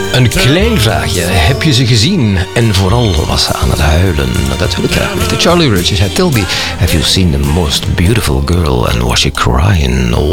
Een klein vraagje. Heb je ze gezien? En vooral was ze aan het huilen? Dat wil ik graag weten. Charlie Rich zei, tell me, have you seen the most beautiful girl and was she crying?